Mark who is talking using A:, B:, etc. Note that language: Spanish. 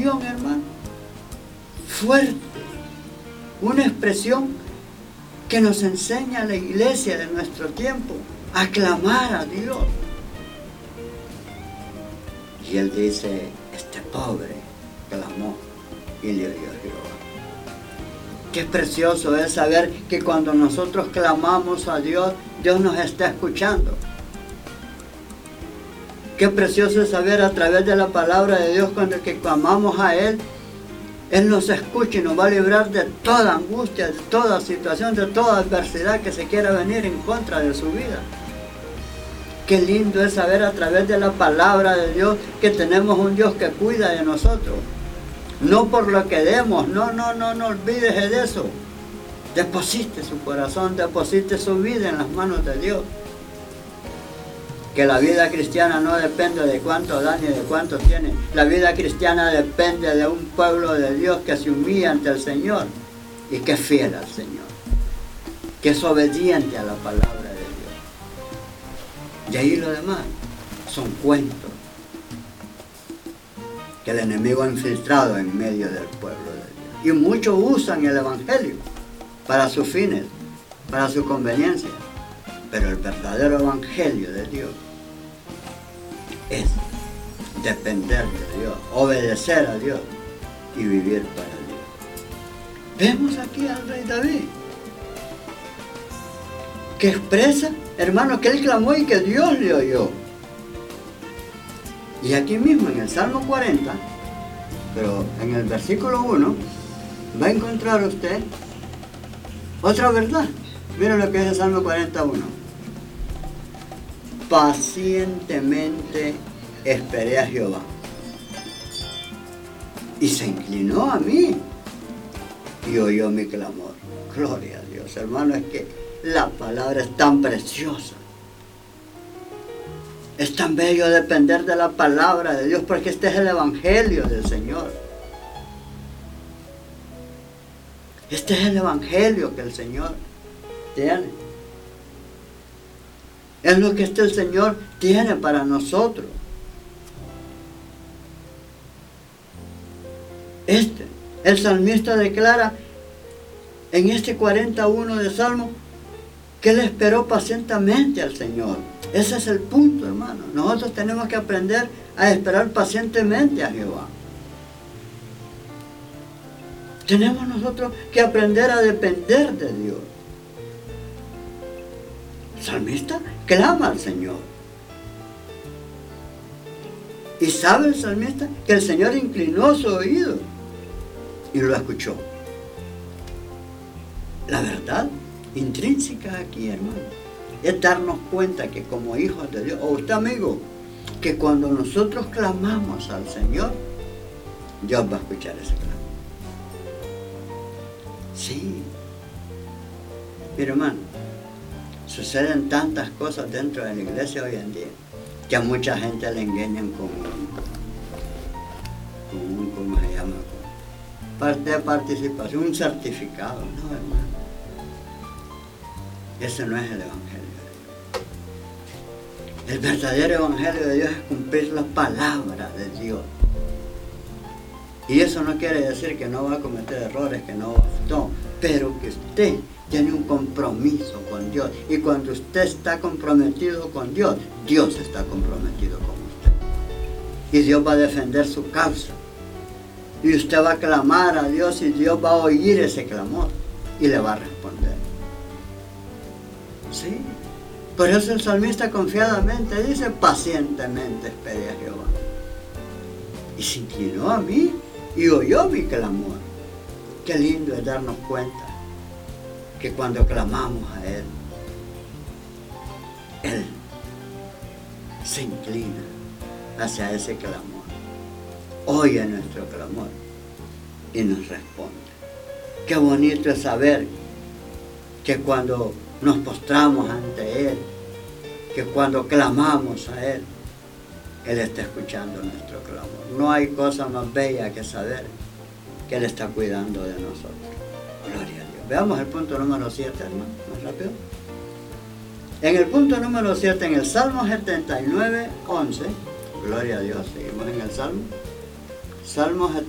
A: expresión, hermano, fuerte, una expresión que nos enseña la iglesia de nuestro tiempo a clamar a Dios. Y él dice, este pobre clamó y le oyó Jehová. Qué precioso es saber que cuando nosotros clamamos a Dios, Dios nos está escuchando. Qué precioso es saber a través de la palabra de Dios, cuando que clamamos a Él, Él nos escucha y nos va a librar de toda angustia, de toda situación, de toda adversidad que se quiera venir en contra de su vida. Qué lindo es saber a través de la palabra de Dios que tenemos un Dios que cuida de nosotros. No por lo que demos, no olvides de eso. Deposite su corazón, deposite su vida en las manos de Dios. Que la vida cristiana no depende de cuánto da ni de cuánto tiene. La vida cristiana depende de un pueblo de Dios que se humilla ante el Señor y que es fiel al Señor, que es obediente a la palabra de Dios. Y ahí lo demás son cuentos que el enemigo ha infiltrado en medio del pueblo de Dios. Y muchos usan el evangelio para sus fines, para su conveniencia. Pero el verdadero evangelio de Dios es depender de Dios, obedecer a Dios y vivir para Dios. Vemos aquí al rey David, que expresa, hermano, que él clamó y que Dios le oyó. Y aquí mismo en el Salmo 40, pero en el versículo 1, va a encontrar usted otra verdad. Miren lo que es el Salmo 41. Pacientemente esperé a Jehová, y se inclinó a mí, y oyó mi clamor. Gloria a Dios, hermano, es que la palabra es tan preciosa. Es tan bello depender de la palabra de Dios, porque este es el evangelio del Señor. Este es el evangelio que el Señor tiene. Es lo que el Señor tiene para nosotros. El salmista declara en este 41 de Salmo que él esperó pacientemente al Señor. Ese es el punto, hermano. Nosotros tenemos que aprender a esperar pacientemente a Jehová. Tenemos nosotros que aprender a depender de Dios. El salmista clama al Señor. Y sabe el salmista que el Señor inclinó su oído y lo escuchó. La verdad intrínseca aquí, hermano, es darnos cuenta que como hijos de Dios, o usted amigo, que cuando nosotros clamamos al Señor, Dios va a escuchar ese clamor. Sí. Pero hermano, suceden tantas cosas dentro de la iglesia hoy en día que a mucha gente le engañan con ¿cómo se llama? Parte de participación, un certificado. No, hermano. Ese no es el evangelio de Dios. El verdadero evangelio de Dios es cumplir la palabra de Dios. Y eso no quiere decir que no va a cometer errores, que no, pero que usted tiene un compromiso con Dios. Y cuando usted está comprometido con Dios, Dios está comprometido con usted. Y Dios va a defender su causa. Y usted va a clamar a Dios y Dios va a oír ese clamor y le va a responder. Sí. Por eso el salmista confiadamente dice, pacientemente esperé a Jehová. Y se inclinó a mí y oyó mi clamor. Qué lindo es darnos cuenta que cuando clamamos a Él, Él se inclina hacia ese clamor, oye nuestro clamor y nos responde. Qué bonito es saber que cuando nos postramos ante Él, que cuando clamamos a Él, Él está escuchando nuestro clamor. No hay cosa más bella que saber que Él está cuidando de nosotros. Gloria a Dios. Veamos el punto número 7, hermano, más rápido. En el punto número 7, en el Salmo 79, 11, gloria a Dios, seguimos en el Salmo. Salmo